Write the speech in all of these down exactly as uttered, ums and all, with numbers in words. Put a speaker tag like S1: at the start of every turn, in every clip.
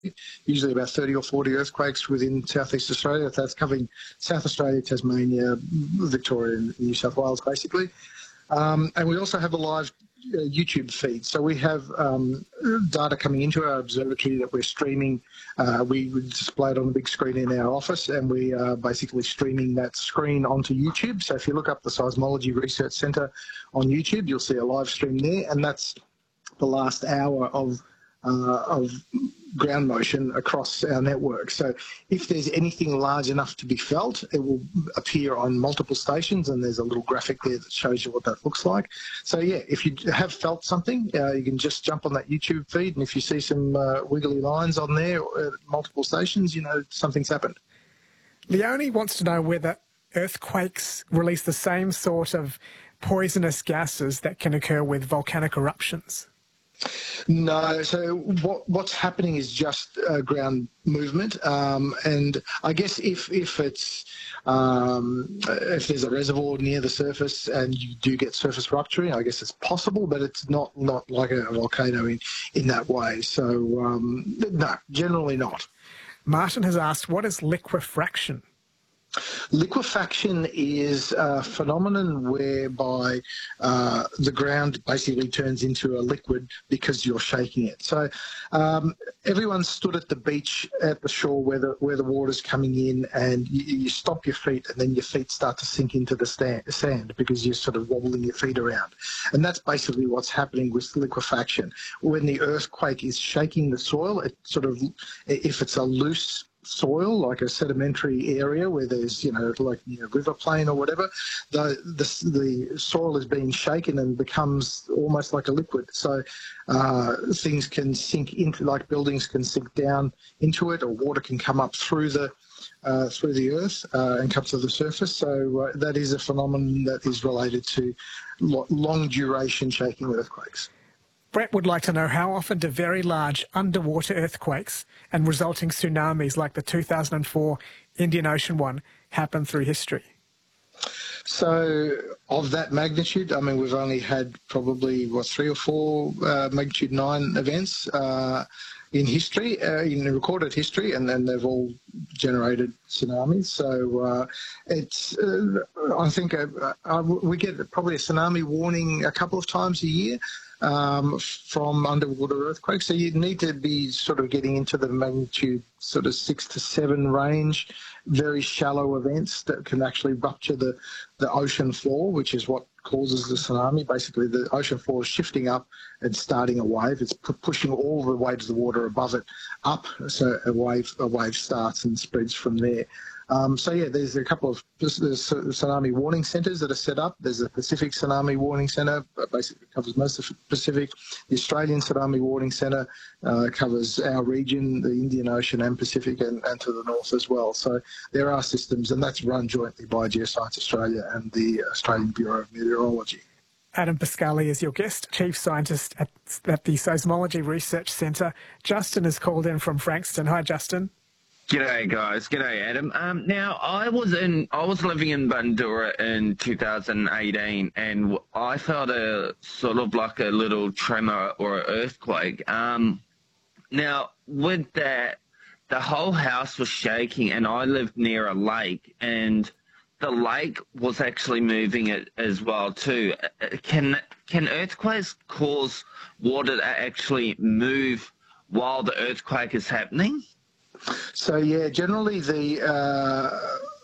S1: usually about thirty or forty earthquakes within southeast Australia. That's covering South Australia, Tasmania, Victoria and New South Wales, basically. Um, and we also have a live uh, YouTube feed. So we have um, data coming into our observatory that we're streaming. Uh, we, we display it on the big screen in our office, and we are basically streaming that screen onto YouTube. So if you look up the Seismology Research Centre on YouTube, you'll see a live stream there, and that's the last hour of uh, of ground motion across our network. So if there's anything large enough to be felt, it will appear on multiple stations, and there's a little graphic there that shows you what that looks like. So yeah, if you have felt something, uh, you can just jump on that YouTube feed, and if you see some uh, wiggly lines on there at multiple stations, you know something's happened.
S2: Leonie wants to know whether earthquakes release the same sort of poisonous gases that can occur with volcanic eruptions.
S1: No, so what, what's happening is just uh, ground movement, um, and I guess if if it's um, if there's a reservoir near the surface and you do get surface rupturing, I guess it's possible, but it's not not like a volcano in in that way. So um, no, generally not.
S2: Martin has asked, what is liquefaction?
S1: Liquefaction is a phenomenon whereby uh, the ground basically turns into a liquid because you're shaking it. So um, everyone stood at the beach at the shore where the, where the water's coming in, and you, you stop your feet, and then your feet start to sink into the stand, sand because you're sort of wobbling your feet around. And that's basically what's happening with liquefaction. When the earthquake is shaking the soil, it sort of, if it's a loose soil, like a sedimentary area where there's, you know, like you know, river plain or whatever, the, the the soil is being shaken and becomes almost like a liquid. So uh, things can sink into, like buildings can sink down into it, or water can come up through the uh, through the earth uh, and come to the surface. So uh, that is a phenomenon that is related to long duration shaking earthquakes.
S2: Brett would like to know, how often do very large underwater earthquakes and resulting tsunamis like the two thousand four Indian Ocean one happen through history?
S1: So of that magnitude, I mean, we've only had probably, what, three or four uh, magnitude nine events uh, in history, uh, in recorded history, and then they've all generated tsunamis. So uh, it's, uh, I think uh, uh, we get probably a tsunami warning a couple of times a year. Um, from underwater earthquakes. So you need to be sort of getting into the magnitude sort of six to seven range, very shallow events that can actually rupture the, the ocean floor, which is what causes the tsunami. Basically, the ocean floor is shifting up and starting a wave. It's pu pushing all the waves of the water above it up, so a wave, a wave starts and spreads from there. Um, so yeah, there's a couple of there's tsunami warning centres that are set up. There's a Pacific Tsunami Warning Centre, basically covers most of the Pacific. The Australian Tsunami Warning Centre uh, covers our region, the Indian Ocean and Pacific, and, and to the north as well. So there are systems, and that's run jointly by Geoscience Australia and the Australian Bureau of Meteorology.
S2: Adam Pascali is your guest, Chief Scientist at, at the Seismology Research Centre. Justin has called in from Frankston. Hi, Justin.
S3: G'day guys, g'day Adam. Um, now I was in, I was living in Bundoora in two thousand eighteen, and I felt a sort of like a little tremor or an earthquake. Um, now with that, the whole house was shaking, and I lived near a lake, and the lake was actually moving it as well too. Can can earthquakes cause water to actually move while the earthquake is happening?
S1: So yeah, generally the uh,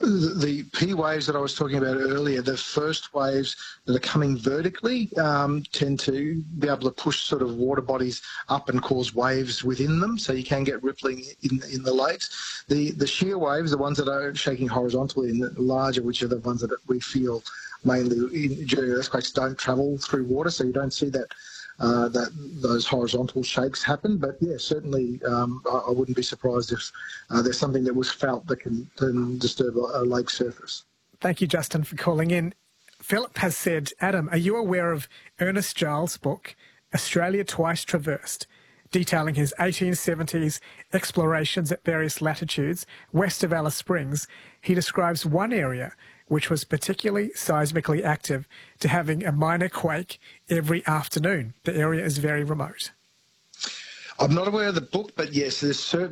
S1: the P waves that I was talking about earlier, the first waves that are coming vertically um, tend to be able to push sort of water bodies up and cause waves within them, so you can get rippling in in the lakes. The the shear waves, the ones that are shaking horizontally and the larger, which are the ones that we feel mainly in, during earthquakes, don't travel through water, so you don't see that. Uh, that those horizontal shakes happen, but yeah, certainly um, I, I wouldn't be surprised if uh, there's something that was felt that can, can disturb a, a lake surface.
S2: Thank you, Justin, for calling in. Philip has said, Adam, are you aware of Ernest Giles' book, Australia Twice Traversed, detailing his eighteen seventies explorations at various latitudes west of Alice Springs? He describes one area which was particularly seismically active, to having a minor quake every afternoon. The area is very remote.
S1: I'm not aware of the book, but yes, there's certain